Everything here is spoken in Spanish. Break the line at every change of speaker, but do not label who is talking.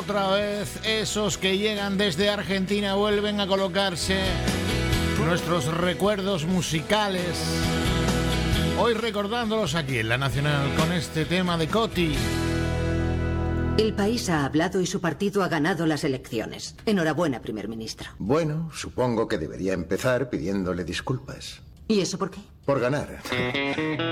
otra vez esos que llegan desde Argentina vuelven a colocarse nuestros recuerdos musicales. Hoy recordándolos aquí en La Nacional con este tema de Coti.
El país ha hablado y su partido ha ganado las elecciones. Enhorabuena, primer ministro.
Bueno, supongo que debería empezar pidiéndole disculpas.
¿Y eso por qué?
Por ganar.